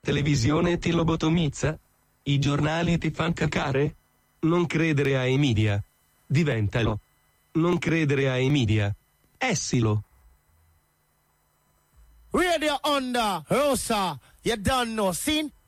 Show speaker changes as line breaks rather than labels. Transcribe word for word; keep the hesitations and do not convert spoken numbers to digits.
televisione ti lobotomizza? I giornali ti fan cacare? Non credere ai media. Diventalo. Non credere ai media. Essilo.
Radio Onda, Rosa, you done know, seen?